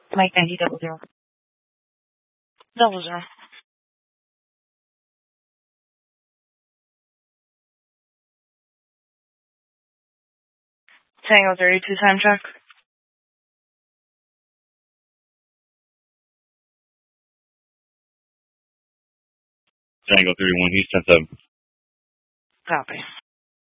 Mike 9000. 00. Tango 32 time check. Tango 31 Houston 7. Copy.